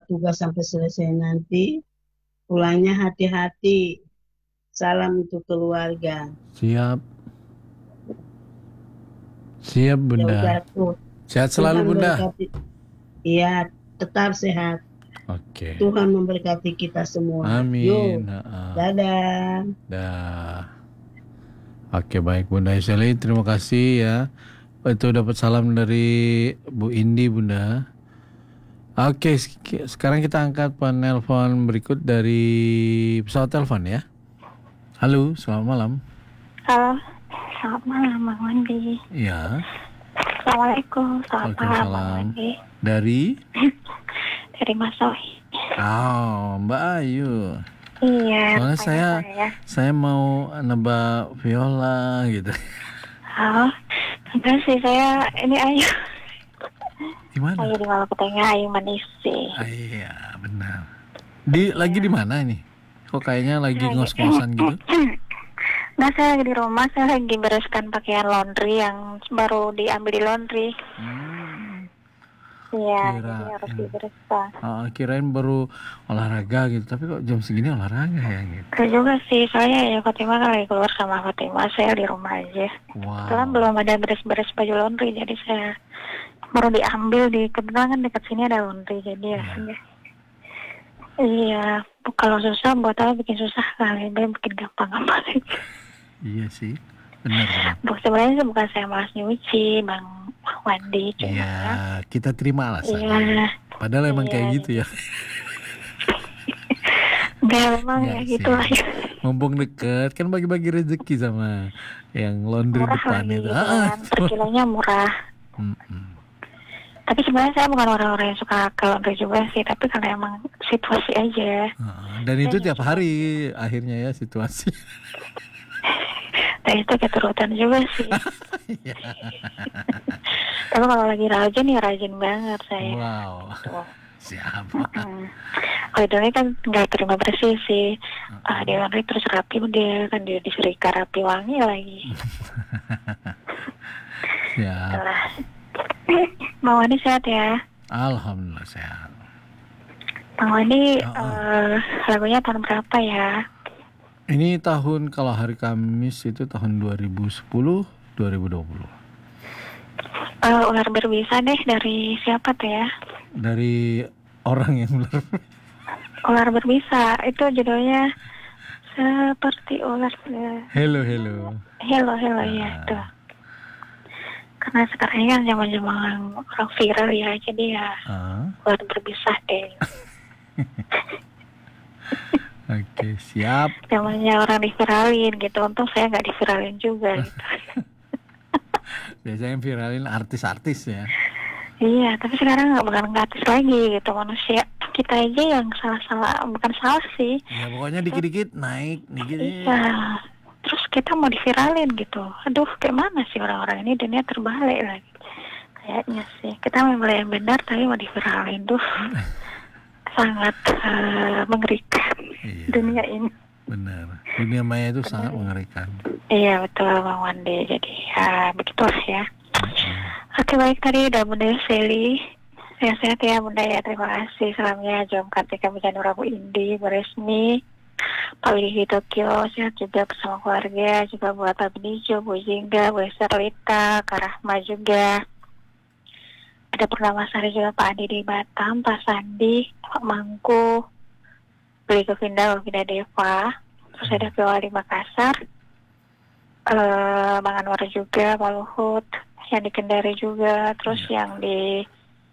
tugas sampai selesai nanti. Pulangnya hati-hati. Salam untuk keluarga. Siap. Siap, Ya udah Bunda. tuh. Sehat selalu, Tuhan Bunda. berkati. Iya, tetap sehat. Oke. Tuhan memberkati kita semua. Yuk, Amin. dadah. Dah. Oke, baik Bunda Iseli, terima kasih ya. Itu dapat salam dari Bu Indi, Bunda. Oke, sekarang kita angkat penelpon berikut dari pesawat telepon ya. Halo, selamat malam. Halo, selamat malam Bang Wandi. Iya. Assalamualaikum, selamat malam Bang Wandi. Dari Mas Sohi. Oh, Mbak Ayu. Iya. Soalnya saya mau nebak viola gitu. Oh, enggak sih, saya ini Ayu. Di mana? Ayu di Maluku Tengah, Ayu Manisi. Iya, benar. Lagi di mana ini? Kok kayaknya lagi ngos-ngosan gitu? Nah, saya lagi di rumah, saya lagi bereskan pakaian laundry yang baru diambil di laundry. Iya, jadi harus dibereskan. Kirain baru olahraga gitu, tapi kok jam segini olahraga ya gitu. Itu juga sih, saya ya Fatima kan lagi keluar sama Fatima, saya di rumah aja. Wow. Kebetulan belum ada beres-beres baju laundry, jadi saya baru diambil kebetulan kan dekat sini ada laundry, jadi ya. Iya, kalau susah buat apa bikin susah kali, bikin gampang-gampang aja. Iya sih, benar. Sebenarnya bukan saya malas nyuci, Bang Wandi. Iya, kita terima alasan. Iya. Padahal emang kayak gitu ya. Enggak, memang ya gitu lah. Mumpung deket, kan bagi-bagi rezeki sama yang laundry murah depan lagi, itu. Kan, per kilonya murah. Tapi sebenarnya saya bukan orang-orang yang suka ke laundry juga sih, tapi karena emang situasi aja. Dan itu tiap hari akhirnya ya situasi. Dan itu keturutan juga sih. Tapi kalau lagi rajin ya rajin banget saya. Wow. Siapa? Kalau ini kan nggak terima bersih sih. Di laundry terus rapi udah kan dia diserika rapi wangi lagi. Siap. Bang Wandi sehat ya? Alhamdulillah sehat. Bang Wandi lagunya tahun berapa ya? Ini tahun, kalau hari Kamis itu tahun 2010, 2020. Ular berbisa deh, dari siapa tuh ya? Dari orang yang ular berbisa, itu judulnya seperti ular. Hello ya tuh. Karena sekarang ini kan zaman-zaman orang viral ya, jadi ya ular berbisa deh. Oke, siap. Namanya orang diviralin gitu, untung saya nggak diviralin juga gitu. Biasanya yang viralin artis-artis ya. Iya, tapi sekarang bukan artis lagi gitu, manusia kita aja yang salah-salah, bukan salah sih. Ya pokoknya dikit-dikit naik, dikit. Iya, terus kita mau diviralin gitu. Aduh, kayak mana sih orang-orang ini, dunia terbalik lagi. Kayaknya sih, kita memang yang benar tapi mau diviralin, sangat mengerikan. Iya, dunia ini. Benar, dunia maya itu sangat mengerikan. Iya betul Bang Wandi, jadi ya begitulah ya. Oke, baik, tadi udah Bunda Seli. Sehat-sehat ya Bunda ya, terima kasih. Salamnya Jom Kartika Mijanura Bu Indi, Bu Resmi, Pak Widi Tokyo, sehat juga bersama keluarga, juga buat Pak Benijo, Bu Jingga, Bu Serlita, Kak Rahma juga. Ada Purnama Sari juga, Pak Andi di Batam, Pak Sandi, Pak Mangku, Beli Govinda Deva, terus ada Viola di Makassar, Bang Anwar juga, Pak Luhut, yang di Kendari juga, terus yang di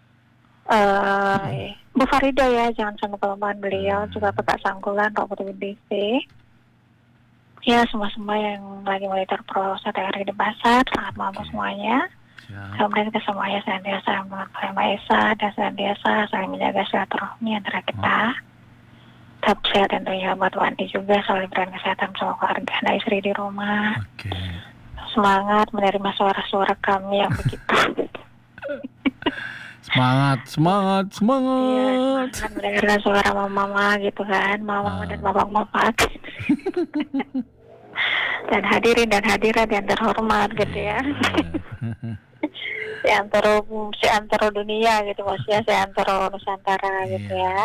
Bu Farida ya, jangan sampai kelemahan beliau, juga Pak Sangkulan, Pak Putri DC. Ya, semua yang lagi monitor Pro TRI di Pasar, selamat malam semuanya. Kemudian kita semuanya senantiasa mengenal Maha Esa dan senantiasa saling menjaga silaturahmi antara kita. Tetap sehat tentunya buat Wandi juga, selalu diberikan kesehatan sama keluarga dan istri di rumah. Semangat menerima suara-suara kami yang begitu. Semangat. Iya, mendengarkan suara mama gitu kan, mama dan bapak-bapak. Dan hadirin dan hadirat yang terhormat gitu ya. Si antara dunia gitu, maksudnya si antara Nusantara gitu ya.